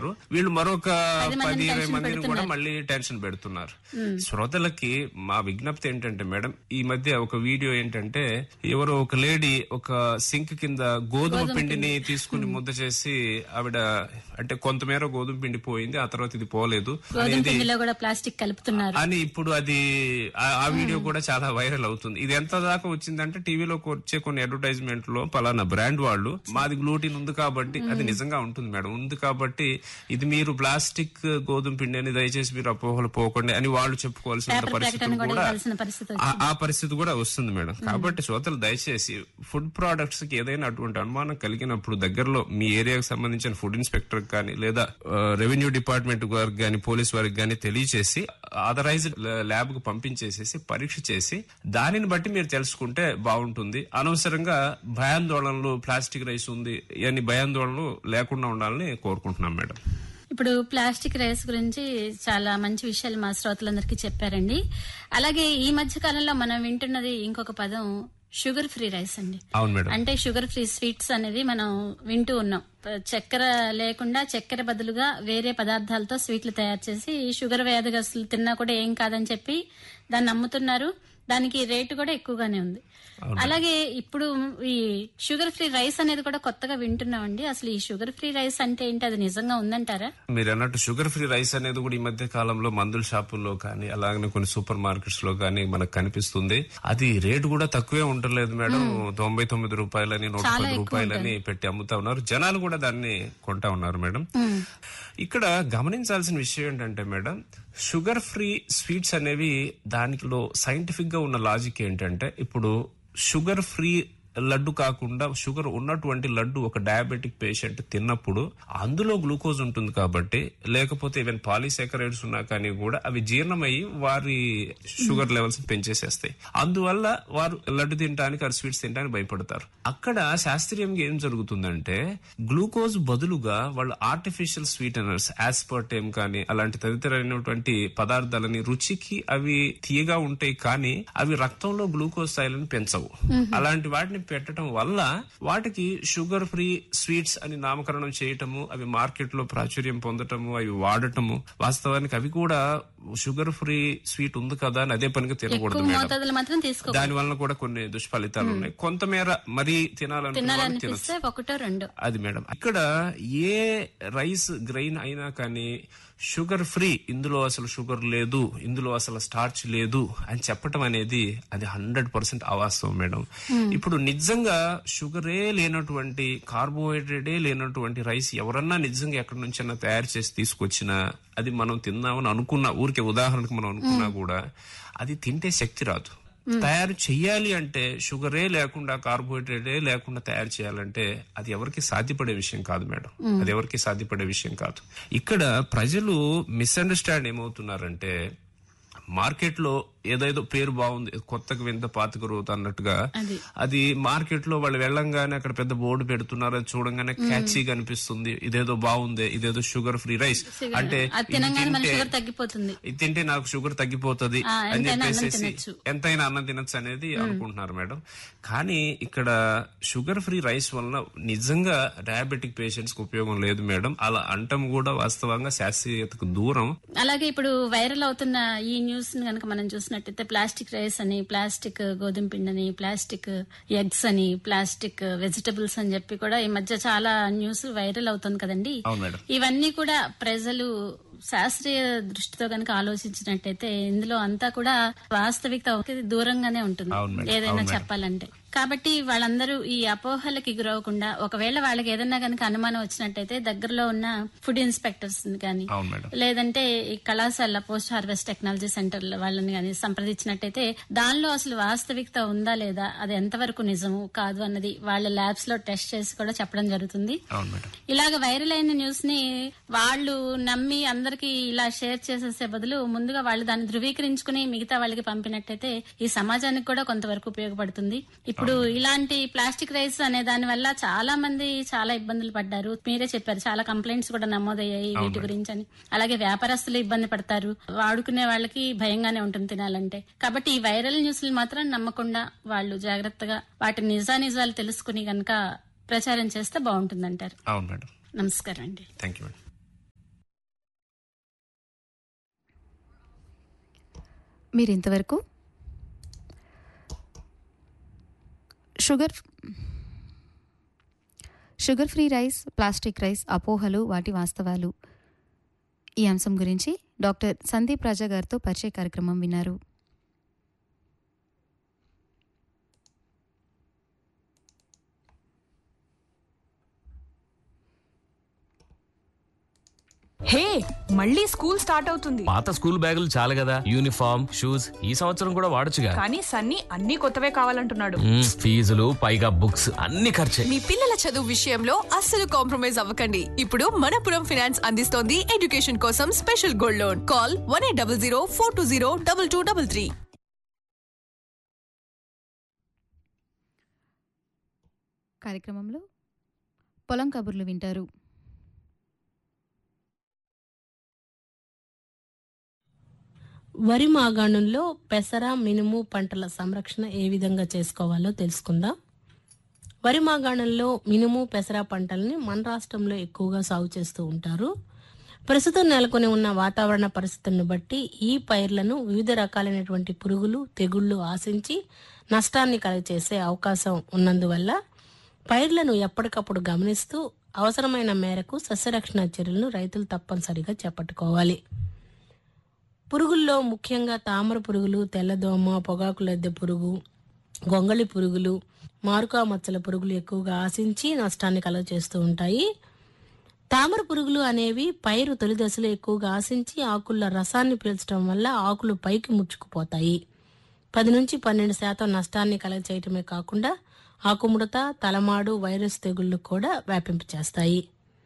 వీళ్ళు మరొక 10-20 మందిని కూడా మళ్ళీ టెన్షన్ పెడుతున్నారు. శ్రోతలకి మా విజ్ఞప్తి ఏంటంటే మేడం, ఈ మధ్య ఒక వీడియో ఏంటంటే ఎవరో ఒక లేడీ ఒక సింక్ కింద గోధుమ పిండిని తీసుకుని ముద్ద చేసి ఆవిడ అంటే కొంతమేర గోధుమ పిండి పోయింది, ఆ తర్వాత ఇది పోలేదు ప్లాస్టిక్ కలుపుతున్నారు అని ఇప్పుడు అది ఆ వీడియో కూడా చాలా వైరల్ అవుతుంది. ఇది ఎంత దాకా వచ్చిందంటే టీవీలో వచ్చే కొన్ని అడ్వర్టైజ్మెంట్ లో పలానా బ్రాండ్ వాళ్ళు మాది గ్లూటిన్ ఉంది కాబట్టి, అది నిజంగా ఉంటుంది మేడం, ఉంది కాబట్టి ఇది మీరు ప్లాస్టిక్ గోధుమ పిండి అని దయచేసి మీరు అపోహలు పోకండి అని వాళ్ళు చెప్పుకోవాల్సిన పరిస్థితి కూడా ఆ పరిస్థితి కూడా వస్తుంది మేడం. కాబట్టి శ్రోతలు దయచేసి ఫుడ్ ప్రొడక్ట్స్ కి ఏదైనా అటువంటి అనుమానం కలిగినప్పుడు దగ్గరలో మీ ఏరియాకి సంబంధించిన ఫుడ్ ఇన్స్పెక్టర్ కానీ లేదా రెవెన్యూ డిపార్ట్మెంట్ వారికి కానీ పోలీస్ వారికి కానీ తెలియచేసి ఆథరైజ్డ్ ల్యాబ్ కు పంపించేసేసి పరీక్ష చేసి దానిని బట్టి మీరు తెలుసుకుంటే బాగుంటుంది. అనవసరంగా భయాందోళనలు ప్లాస్టిక్ రైస్ ఉంది అని భయాందోళనలు లేకుండా ఉండాలని కోరుకుంటున్నాం మేడం. ఇప్పుడు ప్లాస్టిక్ రైస్ గురించి చాలా మంచి విషయాలు మా శ్రోతలందరికీ చెప్పారండి. అలాగే ఈ మధ్య కాలంలో మనం వింటున్నది ఇంకొక పదం షుగర్ ఫ్రీ రైస్ అండి. అవును మేడం. అంటే షుగర్ ఫ్రీ స్వీట్స్ అనేది మనం వింటూ ఉన్నాం. చక్కెర లేకుండా చక్కెర బదులుగా వేరే పదార్థాలతో స్వీట్లు తయారు చేసి షుగర్ వ్యాధిగ్రస్తులు తిన్నా కూడా ఏం కాదని చెప్పి దాన్ని అమ్ముతున్నారు. దానికి రేటు కూడా ఎక్కువగానే ఉంది. అలాగే ఇప్పుడు ఈ షుగర్ ఫ్రీ రైస్ అనేది కూడా కొత్తగా వింటున్నామండి. అసలు ఈ షుగర్ ఫ్రీ రైస్ అంటే ఏంటి, అది నిజంగా ఉందంటారా? మీరు అన్నట్టు షుగర్ ఫ్రీ రైస్ అనేది కూడా ఈ మధ్య కాలంలో మందుల షాపుల్లో కానీ అలాగే కొన్ని సూపర్ మార్కెట్స్ లో కానీ మనకు కనిపిస్తుంది. అది రేటు కూడా తక్కువే ఉండలేదు మేడం. 99 రూపాయలని 110 రూపాయలని పెట్టి అమ్ముతా ఉన్నారు. జనాలు కూడా దాన్ని కొంటా ఉన్నారు మేడం. ఇక్కడ గమనించాల్సిన విషయం ఏంటంటే మేడం, షుగర్ ఫ్రీ స్వీట్స్ అనేవి దానిలో సైంటిఫిక్ గా ఉన్న లాజిక్ ఏంటంటే, ఇప్పుడు షుగర్ ఫ్రీ లడ్డు కాకుండా షుగర్ ఉన్నటువంటి లడ్డు ఒక డయాబెటిక్ పేషెంట్ తిన్నప్పుడు అందులో గ్లూకోజ్ ఉంటుంది కాబట్టి, లేకపోతే ఈవెన్ పాలీసాకరైడ్స్ ఉన్నా కానీ కూడా అవి జీర్ణమయ్యి వారి షుగర్ లెవెల్స్ పెంచేసేస్తాయి. అందువల్ల వారు లడ్డు తినడానికి స్వీట్స్ తినడానికి భయపడతారు. అక్కడ శాస్త్రీయంగా ఏం జరుగుతుందంటే, గ్లూకోజ్ బదులుగా వాళ్ళు ఆర్టిఫిషియల్ స్వీటనర్స్ ఆస్పర్టేమ్ కానీ అలాంటి తదితరైనటువంటి పదార్థాలని రుచికి అవి తీయగా ఉంటాయి కానీ అవి రక్తంలో గ్లూకోజ్ స్థాయిలను పెంచవు. అలాంటి వాటిని పెట్టడం వల్ల వాటికి షుగర్ ఫ్రీ స్వీట్స్ అని నామకరణం చేయటము, అవి మార్కెట్ లో ప్రాచుర్యం పొందటము, అవి వాడటము, వాస్తవానికి అవి కూడా షుగర్ ఫ్రీ స్వీట్ ఉంది కదా అని అదే పనిగా తినకూడదు మేడం. దాని వల్ల కూడా కొన్ని దుష్ఫలితాలు ఉన్నాయి. కొంతమేర మరీ తినాలనిపిస్తే ఒకటో రెండో అది మేడం. ఇక్కడ ఏ రైస్ గ్రెయిన్ అయినా కానీ షుగర్ ఫ్రీ, ఇందులో అసలు షుగర్ లేదు, ఇందులో అసలు స్టార్చ్ లేదు అని చెప్పటం అనేది అది 100% అవాస్తవం మేడం. ఇప్పుడు నిజంగా షుగరే లేనటువంటి, కార్బోహైడ్రేటే లేనటువంటి రైస్ ఎవరన్నా నిజంగా ఎక్కడి నుంచైనా తయారు చేసి తీసుకొచ్చినా అది మనం తిందామని అనుకున్నా, ఊరికే ఉదాహరణకు మనం అనుకున్నా కూడా అది తింటే శక్తి రాదు. తయారు చెయ్యాలి అంటే షుగరే లేకుండా కార్బోహైడ్రేటే లేకుండా తయారు చేయాలంటే అది ఎవరికి సాధ్యపడే విషయం కాదు మేడం. అది ఎవరికి సాధ్యపడే విషయం కాదు. ఇక్కడ ప్రజలు మిస్అండర్స్టాండ్ ఏమవుతున్నారంటే, మార్కెట్ లో ఏదైదో పేరు బాగుంది, కొత్తగా వింత పాతక రోత అన్నట్టుగా అది మార్కెట్ లో వాళ్ళు వెళ్ళంగానే అక్కడ పెద్ద బోర్డు పెడుతున్నారు, అది చూడంగానే క్యాచీగా అనిపిస్తుంది, ఇదేదో బాగుంది, ఇదేదో షుగర్ ఫ్రీ రైస్ అంటే ఇది తింటే నాకు షుగర్ తగ్గిపోతుంది అని చెప్పేసి ఎంతైనా అన్నం తినచ్చు అనేది అనుకుంటున్నారు మేడం. కానీ ఇక్కడ షుగర్ ఫ్రీ రైస్ వలన నిజంగా డయాబెటిక్ పేషెంట్స్ కి ఉపయోగం లేదు మేడం. అలా అంటం కూడా వాస్తవంగా శాస్త్రీయతకు దూరం. అలాగే ఇప్పుడు వైరల్ అవుతున్న ఈ న్యూస్ కనుక మనం చూసినట్టయితే ప్లాస్టిక్ రైస్ అని, ప్లాస్టిక్ గోధుమ పిండి అని, ప్లాస్టిక్ ఎగ్స్ అని, ప్లాస్టిక్ వెజిటబుల్స్ అని చెప్పి కూడా ఈ మధ్య చాలా న్యూస్ వైరల్ అవుతుంది కదండి. ఇవన్నీ కూడా ప్రజలు శాస్త్రీయ దృష్టితో కనుక ఆలోచించినట్టయితే ఇందులో అంతా కూడా వాస్తవికత దూరంగానే ఉంటుంది ఏదైనా చెప్పాలంటే. కాబట్టి వాళ్ళందరూ ఈ అపోహలకి గురవకుండా, ఒకవేళ వాళ్ళకి ఏదన్నా కనుక అనుమానం వచ్చినట్టయితే దగ్గరలో ఉన్న ఫుడ్ ఇన్స్పెక్టర్స్ కానీ లేదంటే ఈ కళాశాల పోస్ట్ హార్వెస్ట్ టెక్నాలజీ సెంటర్ వాళ్ళని కానీ సంప్రదించినట్టయితే దానిలో అసలు వాస్తవికత ఉందా లేదా, అది ఎంతవరకు నిజము కాదు అన్నది వాళ్ళ ల్యాబ్స్ లో టెస్ట్ చేసి కూడా చెప్పడం జరుగుతుంది. ఇలాగ వైరల్ అయిన న్యూస్ ని వాళ్ళు నమ్మి అందరికి ఇలా షేర్ చేసేసే బదులు ముందుగా వాళ్ళు దాన్ని ధృవీకరించుకుని మిగతా వాళ్ళకి పంపినట్టయితే ఈ సమాజానికి కూడా కొంతవరకు ఉపయోగపడుతుంది. ఇప్పుడు ఇలాంటి ప్లాస్టిక్ రైస్ అనే దాని వల్ల చాలా మంది చాలా ఇబ్బందులు పడ్డారు. మీరే చెప్పారు, చాలా కంప్లైంట్స్ కూడా నమోదయ్యాయి వీటి గురించి అని. అలాగే వ్యాపారస్తులు ఇబ్బంది పడతారు, వాడుకునే వాళ్ళకి భయంగానే ఉంటుంది తినాలంటే. కాబట్టి ఈ వైరల్ న్యూస్లు మాత్రం నమ్మకుండా వాళ్ళు జాగ్రత్తగా వాటి నిజానిజాలు తెలుసుకుని గనక ప్రచారం చేస్తే బాగుంటుందంటారు. అవును మేడం. నమస్కారం అండి. Thank you madam. మీరు ఇంతవరకు sugar free rice, plastic rice అపోహలు, వాటి వాస్తవాలు ఈ అంశం గురించి డాక్టర్ సందీప్ రాజా గారితో పరిచయ కార్యక్రమం విన్నారు. హే, మళ్ళీ స్కూల్ స్టార్ట్ అవుతుంది. పాత స్కూల్ బ్యాగులు చాలు కదా, యూనిఫామ్, షూస్ ఈ సంవత్సరం కూడా వాడొచ్చుగా. కానీ సన్నీ అన్ని కొత్తవే కావాలంటున్నాడు. ఫీజులు పైగా బుక్స్ అన్ని ఖర్చే. మీ పిల్లల చదువు విషయంలో అస్సలు కాంప్రమైజ్ అవ్వకండి. ఇప్పుడు మనపురం ఫైనాన్స్ అందిస్తోంది ఎడ్యుకేషన్ కోసం స్పెషల్ గోల్డ్ లోన్. కాల్ 1800 420 2233. కార్యక్రమంలో పొలం కబుర్లు వింటారు. వరి మాగాణంలో పెసర, మినుము పంటల సంరక్షణ ఏ విధంగా చేసుకోవాలో తెలుసుకుందాం. వరి మాగాణంలో మినుము, పెసర పంటల్ని మన రాష్ట్రంలో ఎక్కువగా సాగు చేస్తూ ఉంటారు. ప్రస్తుతం నెలకొని ఉన్న వాతావరణ పరిస్థితులను బట్టి ఈ పైర్లను వివిధ రకాలైనటువంటి పురుగులు, తెగుళ్లు ఆశించి నష్టాన్ని కలుగచేసే అవకాశం ఉన్నందువల్ల పైర్లను ఎప్పటికప్పుడు గమనిస్తూ అవసరమైన మేరకు సస్యరక్షణ చర్యలను రైతులు తప్పనిసరిగా చేపట్టుకోవాలి. పురుగుల్లో ముఖ్యంగా తామర పురుగులు, తెల్లదోమ, పొగాకు లద్దె పురుగు, గొంగళి పురుగులు, మారుకా మచ్చల పురుగులు ఎక్కువగా ఆశించి నష్టాన్ని కలుగచేస్తూ ఉంటాయి. తామర పురుగులు అనేవి పైరు తొలి దశలో ఎక్కువగా ఆశించి ఆకుల రసాన్ని పీల్చడం వల్ల ఆకులు పైకి ముడుచుకుపోతాయి. 10-12% నష్టాన్ని కలుగచేయటమే కాకుండా ఆకుముడత, తలమాడు, వైరస్ తెగుళ్లు కూడా వ్యాపింపచేస్తాయి.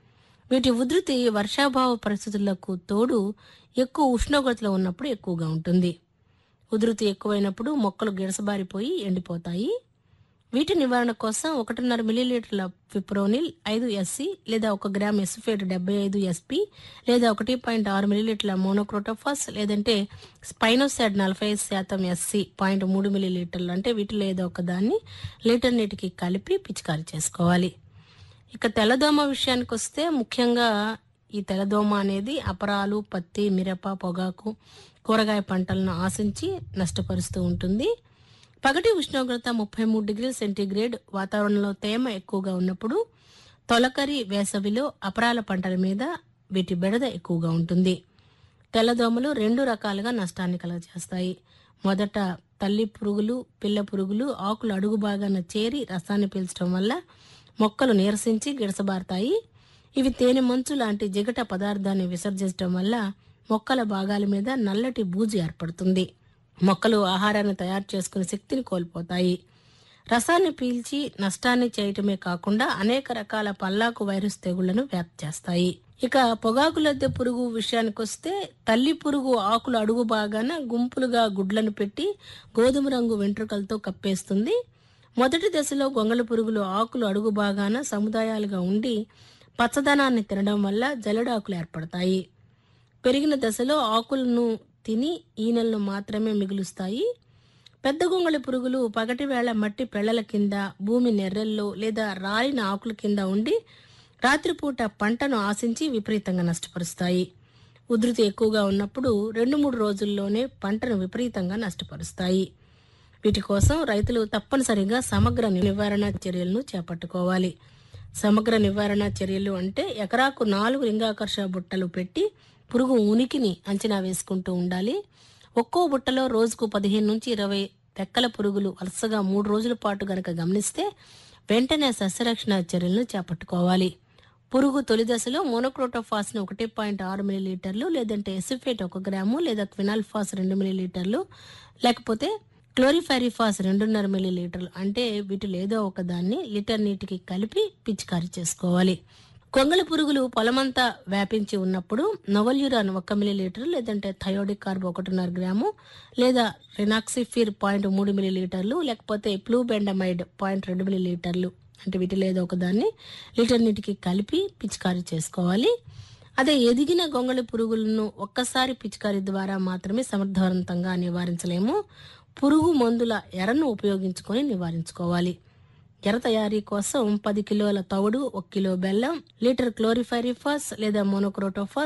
వీటి ఉధృతి వర్షాభావ పరిస్థితులకు తోడు ఎక్కువ ఉష్ణోగ్రతలు ఉన్నప్పుడు ఎక్కువగా ఉంటుంది. ఉధృతి ఎక్కువైనప్పుడు మొక్కలు గిడసబారిపోయి ఎండిపోతాయి. వీటి నివారణ కోసం 1.5 మిల్లీలీటర్ల ఫిప్రోనిల్ 5 SC లేదా 1 గ్రామ్ ఎసిఫేట్ 75 SP లేదా 1.6 మిల్లీలీటర్ల మోనోక్రోటోఫాస్ లేదంటే స్పైనోసాడ్ 45% SC 0.3 మిల్లీలీటర్లు అంటే వీటిలో ఏదో ఒక దాన్ని లీటర్ నీటికి కలిపి పిచికారీ చేసుకోవాలి. ఇక తెల్లదోమ విషయానికి వస్తే ముఖ్యంగా ఈ తెల్లదోమ అనేది అపరాలు, పత్తి, మిరప, పొగాకు, కూరగాయ పంటలను ఆశించి నష్టపరుస్తూ ఉంటుంది. పగటి ఉష్ణోగ్రత 33 డిగ్రీల సెంటీగ్రేడ్, వాతావరణంలో తేమ ఎక్కువగా ఉన్నప్పుడు తొలకరి వేసవిలో అపరాల పంటల మీద వీటి బెడద ఎక్కువగా ఉంటుంది. తెల్లదోమలు 2 రకాలుగా నష్టాన్ని కలుగజేస్తాయి. మొదట తల్లి పురుగులు, పిల్ల పురుగులు ఆకులు అడుగు భాగాన చేరి రసాన్ని పీల్చడం వల్ల మొక్కలు నీరసించి గిడసబారుతాయి. ఇవి తేనె మంచు లాంటి జిగట పదార్థాన్ని విసర్జించడం వల్ల మొక్కల భాగాల మీద నల్లటి బూజు ఏర్పడుతుంది. మొక్కలు ఆహారాన్ని తయారు చేసుకునే శక్తిని కోల్పోతాయి. రసాన్ని పీల్చి నష్టాన్ని చేయటమే కాకుండా అనేక రకాల పల్లాకు వైరస్ తెగుళ్లను వ్యాప్తి చేస్తాయి. ఇక పొగాకు లద్దె పురుగు విషయానికి వస్తే తల్లి పురుగు ఆకుల అడుగు భాగాన గుంపులుగా గుడ్లను పెట్టి గోధుమ రంగు వెంట్రుకలతో కప్పేస్తుంది. మొదటి దశలో గొంగళి పురుగులు ఆకులు అడుగు భాగాన సముదాయాలుగా ఉండి పచ్చదనాన్ని తినడం వల్ల జల్లెడాకులు ఏర్పడతాయి. పెరిగిన దశలో ఆకులను తిని ఈనెలను మాత్రమే మిగులుస్తాయి. పెద్ద గొంగళి పురుగులు పగటి వేళ మట్టి పెళ్లల కింద, భూమి నెర్రెల్లో లేదా రాలిన ఆకుల కింద ఉండి రాత్రిపూట పంటను ఆశించి విపరీతంగా నష్టపరుస్తాయి. ఉధృతి ఎక్కువగా ఉన్నప్పుడు 2-3 రోజుల్లోనే పంటను విపరీతంగా నష్టపరుస్తాయి. వీటి కోసం రైతులు తప్పనిసరిగా సమగ్ర నివారణ చర్యలను చేపట్టుకోవాలి. సమగ్ర నివారణ చర్యలు అంటే ఎకరాకు 4 లింగాకర్ష బుట్టలు పెట్టి పురుగు ఉనికిని అంచనా వేసుకుంటూ ఉండాలి. ఒక్కో బుట్టలో రోజుకు 15-20 తెక్కల పురుగులు వరుసగా 3 రోజుల పాటు గనక గమనిస్తే వెంటనే సస్యరక్షణ చర్యలను చేపట్టుకోవాలి. పురుగు తొలి దశలో మోనోక్రోటోఫాస్ ను 1.6 మిల్లీలీటర్లు లేదంటే ఎసిఫేట్ 1 గ్రాము లేదా క్వినాల్ఫాస్ 2 మిల్లీలీటర్లు లేకపోతే క్లోరిఫైరిఫాస్ 2.5 మిల్లీలీటర్లు అంటే వీటిలో ఏదో ఒక దాన్ని లీటర్ నీటికి కలిపి పిచికారీ చేసుకోవాలి. కొంగళ పురుగులు పొలమంతా వ్యాపించి ఉన్నప్పుడు నొవల్యూరాన్ 1 మిల్లీలీటర్ లేదంటే థయోడిక్ కార్బ్ 1.5 గ్రాము లేదా రినాక్సిఫిర్ 0.3 మిల్లీలీటర్లు లేకపోతే ప్లూబెండమైడ్ 0.2 మిల్లీలీటర్లు అంటే వీటిలో ఏదో ఒక దాన్ని లీటర్ నీటికి కలిపి పిచికారీ చేసుకోవాలి. అదే ఎదిగిన గొంగళి పురుగులను ఒక్కసారి పిచికారీ ద్వారా మాత్రమే సమర్థవంతంగా నివారించలేము. పురుగు మందుల ఎరను ఉపయోగించుకొని నివారించుకోవాలి. ఎర తయారీ కోసం 10 కిలోల తవుడు, 1 కిలో బెల్లం, లీటర్ క్లోరిఫైరిఫాస్ లేదా మోనోక్రోటోఫాస్